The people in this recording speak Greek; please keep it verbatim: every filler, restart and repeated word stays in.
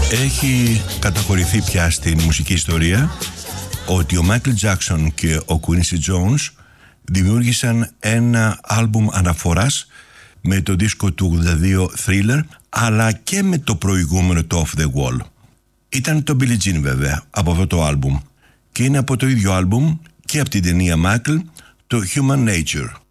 Έχει καταχωρηθεί πια στην μουσική ιστορία ότι ο Μάικλ Τζάκσον και ο Quincy Jones δημιούργησαν ένα άλμπουμ αναφοράς με το δίσκο του ογδόντα δύο Thriller, αλλά και με το προηγούμενο, το Off the Wall. Ήταν το Billie Jean βέβαια από αυτό το άλμπουμ, και είναι από το ίδιο άλμπουμ και από την ταινία Michael, το Human Nature.